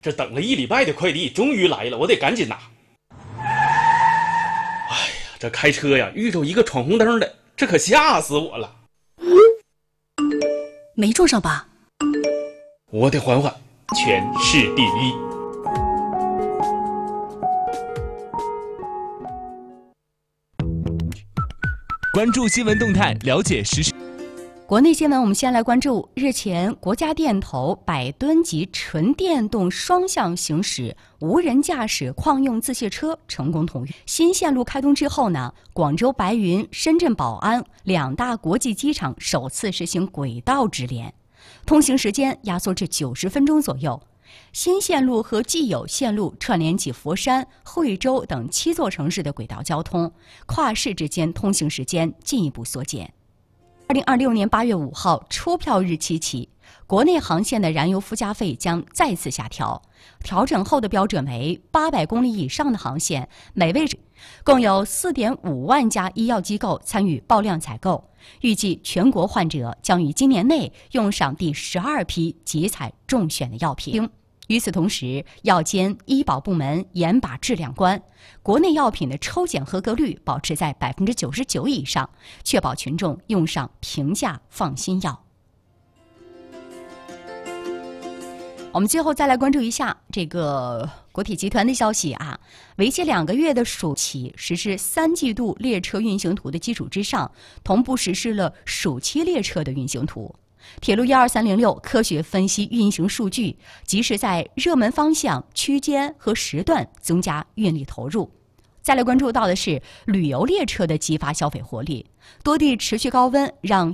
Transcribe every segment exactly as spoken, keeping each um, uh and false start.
这等了一礼拜的快递终于来了，我得赶紧拿。哎呀，这开车呀，遇着一个闯红灯的，这可吓死我了。 没撞上吧？ 我得缓缓，全市第一。 关注新闻动态，了解实时。 国内新闻，我们先来关注日前国家电投百吨级纯电动双向行驶无人驾驶矿用自卸车成功通运。新线路开通之后呢，广州白云、深圳宝安两大国际机场首次实行轨道直联，通行时间压缩至九十分钟左右。新线路和既有线路串联起佛山、惠州等七座城市的轨道交通，跨市之间通行时间进一步缩减。二零二六年八月五号出票日期起，国内航线的燃油附加费将再次下调，调整后的标准为八百公里以上的航线，每位共有四点五万家医药机构参与爆量采购，预计全国患者将于今年内用上第十二批集采中选的药品。与此同时，药监、医保部门严把质量关，国内药品的抽检合格率保持在百分之九十九以上，确保群众用上平价放心药。我们最后再来关注一下这个国铁集团的消息啊，为期两个月的暑期实施三季度列车运行图的基础之上，同步实施了暑期列车的运行图。铁路一二三零六科学分析运行数据，及时在热门方向、区间和时段增加运力投入。再来关注到的是旅游列车的激发消费活力，多地持续高温让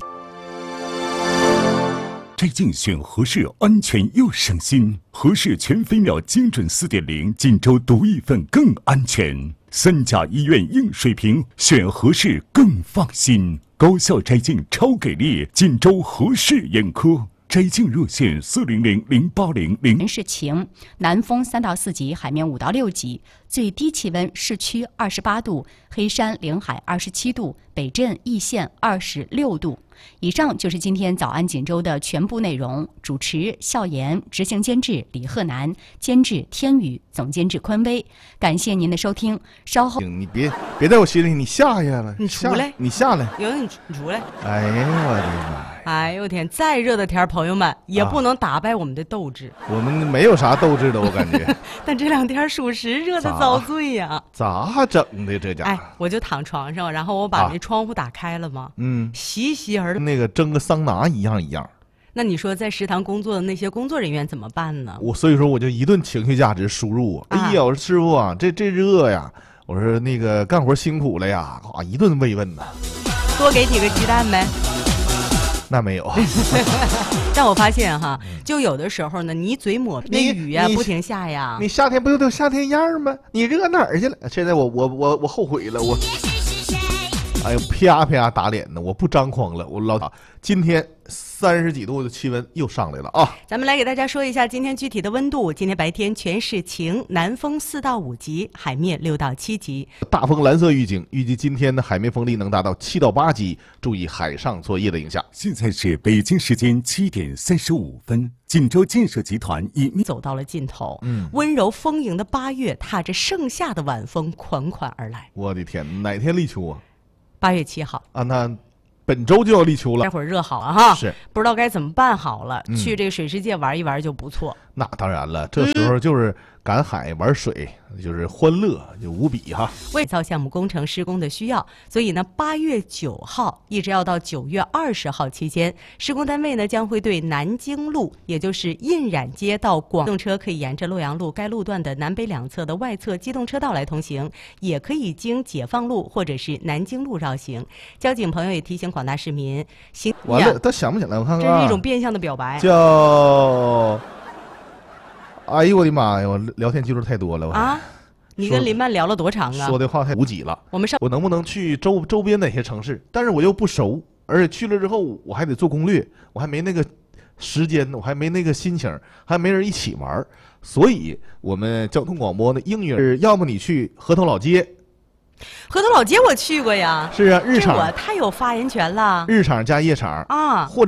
摘镜选合适，安全又省心。合适全飞秒精准 四点零， 锦州独一份更安全。三甲医院硬水平，选合适更放心。高效摘镜超给力，锦州合适眼科摘镜热线四零零零八零零。 是晴，南风三到四级，海面五到六级，最低气温市区二十八度，黑山、临海二十七度，北镇、易县二十六度。以上就是今天早安锦州的全部内容。主持笑言，执行监制李鹤南，监制天宇，总监制坤威。感谢您的收听，稍后你别别在我心里，你下去了， 你出来， 你下来， 有你你出来。 哎呀，我的妈！ 哎呦我天，再热的天，朋友们也不能打败我们的斗志。 啊、我们没有啥斗志的，我感觉。 但这两天属实热得遭罪呀！ 咋整的这家伙？ 哎，我就躺床上，然后我把那窗户打开了嘛， 啊、嗯， 习习而那个蒸个桑拿一样一样。 那你说在食堂工作的那些工作人员怎么办呢？ 我所以说我就一顿情绪价值输入。啊、哎呀，我说师傅啊，这这热呀，我说那个干活辛苦了呀，啊，一顿慰问呐。 多给几个鸡蛋呗。 那没有。 但我发现哈，就有的时候呢，你嘴抹那雨呀不停下呀。 你夏天不就都夏天样吗？你热哪儿去了？现在我我我我后悔了，我。哎呦，啪啪打脸呢！我不张狂了，我老今天三十几度的气温又上来了啊！ 咱们来给大家说一下今天具体的温度。今天白天全是晴，南风四到五级，海面六到七级。 大风蓝色预警，预计今天的海面风力能达到七到八级，注意海上作业的影响。 现在是北京时间七点三十五分，锦州建设集团已走到了尽头。 嗯， 温柔丰盈的八月，踏着盛夏的晚风款款而来。 我的天，哪天立秋啊？ 八月七号啊，那本周就要立秋了。 待会儿热好了哈， 是不知道该怎么办好了。 嗯、 去这个水世界玩一玩就不错。 那当然了，这时候就是赶海玩水，嗯、就是欢乐就无比哈。 为造项目工程施工的需要，所以呢，八月九号一直要到九月二十号期间，施工单位呢将会对南京路，也就是印染街到广机动车可以沿着洛阳路该路段的南北两侧的外侧机动车道来通行，也可以经解放路或者是南京路绕行。交警朋友也提醒广大市民，行完了，他想不起来，我看看、啊， 这是一种变相的表白， 叫。哎呦我的妈呀！我聊天记录太多了，我啊！你跟林曼聊了多长啊？ 说的话太无几了。 我们上我能不能去周周边哪些城市？但是我又不熟，而且去了之后我还得做攻略，我还没那个时间，我还没那个心情，还没人一起玩，所以我们交通广播呢，应允是要么你去河头老街。 河头老街我去过呀。 是啊，日场我太有发言权了。 日场加夜场啊， 或者。